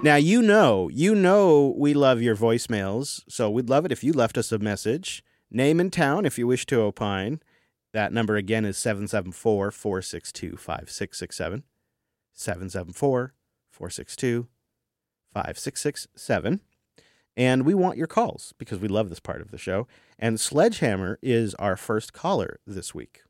Now, you know we love your voicemails, so we'd love it if you left us a message. Name and town if you wish to opine. That number again is 774-462-5667. 774-462-5667. And we want your calls because we love this part of the show. And Sledgehammer is our first caller this week.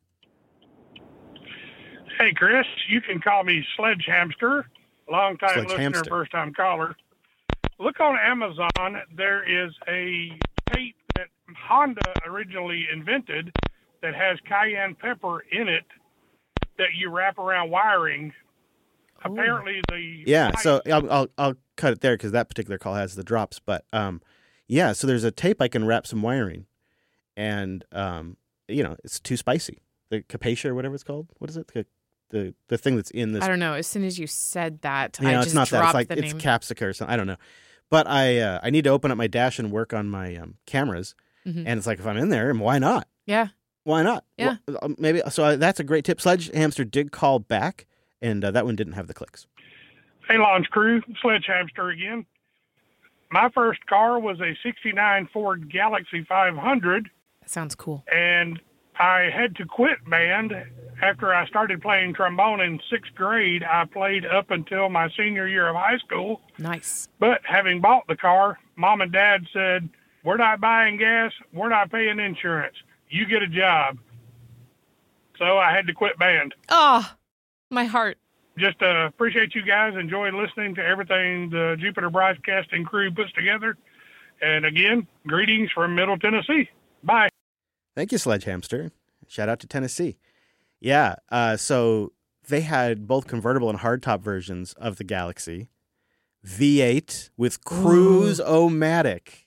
Hey, Chris, you can call me Sledgehamster, long-time listener, Sledgehamster. first-time caller. Look on Amazon. There is a tape that Honda originally invented that has cayenne pepper in it that you wrap around wiring. Ooh. Apparently, the Yeah, so I'll cut it there because that particular call has the drops. But yeah, so there's a tape I can wrap some wiring, and it's too spicy. The capacia or whatever it's called. What is it? The thing that's in this. I don't know. As soon as you said that, I just it's not that. It's dropped like the it's name. capsica or something. I don't know. But I need to open up my dash and work on my cameras, Mhm. and it's like if I'm in there, why not? Yeah. Why not? Yeah. Well, maybe. So that's a great tip. Sledgehamster did call back, and that one didn't have the clicks. Hey, Launch Crew, Sledgehamster again. My first car was a 69 Ford Galaxy 500, That sounds cool. and I had to quit band after I started playing trombone in 6th grade. I played up until my senior year of high school. Nice. But having bought the car, Mom and Dad said, "We're not buying gas. We're not paying insurance. You get a job." So I had to quit band. Oh, my heart. Just appreciate you guys. Enjoy listening to everything the Jupiter Broadcasting crew puts together. And again, greetings from Middle Tennessee. Bye. Thank you, Sledgehamster. Shout out to Tennessee. Yeah, so they had both convertible and hardtop versions of the Galaxy. V8 with Cruise-O-Matic.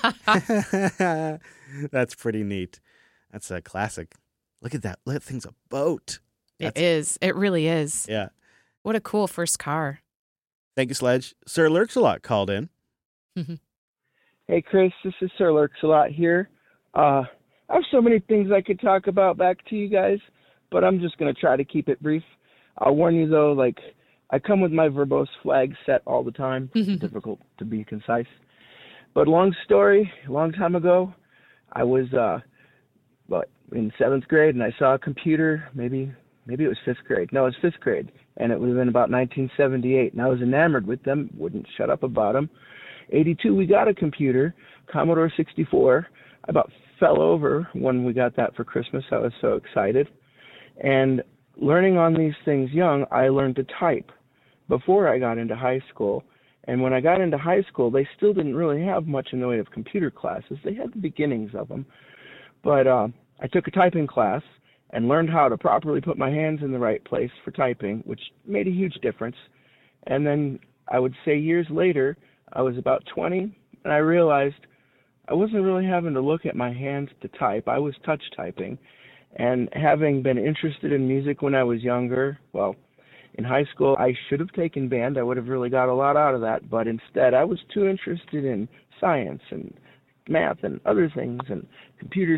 That's pretty neat. That's a classic. Look at that. Look at thing's a boat. It is. It really is. Yeah. What a cool first car. Thank you, Sledge. Sir Lurks-a-Lot called in. Hey, Chris, this is Sir Lurks-a-Lot here. I have so many things I could talk about back to you guys, but I'm just going to try to keep it brief. I'll warn you, though, I come with my verbose flag set all the time. It's difficult to be concise. But long story, a long time ago, I was in 7th grade, and I saw a computer, maybe it was 5th grade. No, it was 5th grade, and it would have been about 1978, and I was enamored with them, wouldn't shut up about them. 82, we got a computer, Commodore 64. I about fell over when we got that for Christmas. I was so excited. And learning on these things young, I learned to type before I got into high school. And when I got into high school, they still didn't really have much in the way of computer classes. They had the beginnings of them. But I took a typing class and learned how to properly put my hands in the right place for typing, which made a huge difference. And then I would say years later, I was about 20, and I realized I wasn't really having to look at my hands to type. I was touch typing. And having been interested in music when I was younger, well, in high school, I should have taken band. I would have really got a lot out of that. But instead, I was too interested in science and math and other things and computers